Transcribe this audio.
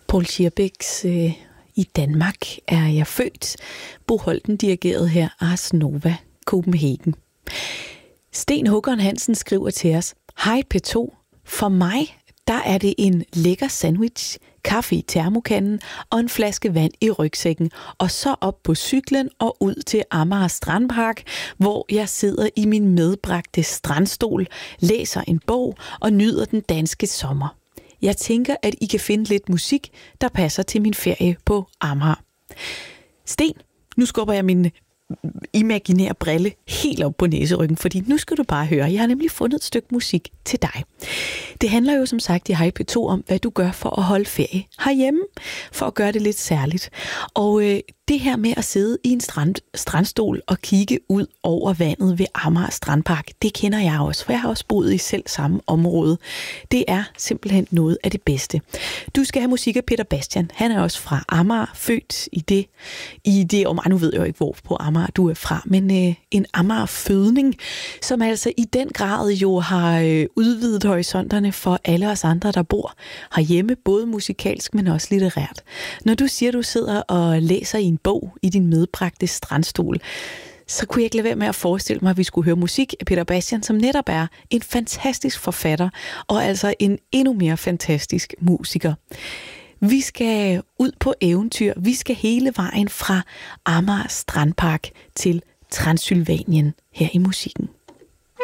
Paul Schierbecks I Danmark er jeg født. Bo Holten dirigerede her Ars Nova Copenhagen. Sten Håkon Hansen skriver til os: Hej P2, for mig der er det en lækker sandwich, kaffe i termokanden og en flaske vand i rygsækken, og så op på cyklen og ud til Amager Strandpark, hvor jeg sidder i min medbragte strandstol, læser en bog og nyder den danske sommer. Jeg tænker, at I kan finde lidt musik, der passer til min ferie på Amager. Sten, nu skubber jeg min imaginære brille helt op på næseryggen, fordi nu skal du bare høre. Jeg har nemlig fundet et stykke musik til dig. Det handler jo som sagt i Hej P2 om, hvad du gør for at holde ferie herhjemme, for at gøre det lidt særligt. Og det her med at sidde i en strandstol og kigge ud over vandet ved Amager Strandpark, det kender jeg også, for jeg har også boet i selv samme område. Det er simpelthen noget af det bedste. Du skal have musik af Peter Bastian. Han er også fra Amager, født i det om, nu ved jeg jo ikke, hvor på Amager du er fra, men en Amager-fødning, som altså i den grad jo har udvidet horisonterne for alle os andre, der bor herhjemme, både musikalsk, men også litterært. Når du siger, du sidder og læser i en bog i din medbragte strandstol, så kunne jeg ikke lade være med at forestille mig, at vi skulle høre musik af Peter Bastian, som netop er en fantastisk forfatter, og altså en endnu mere fantastisk musiker. Vi skal ud på eventyr. Vi skal hele vejen fra Amager Strandpark til Transylvanien her i musikken.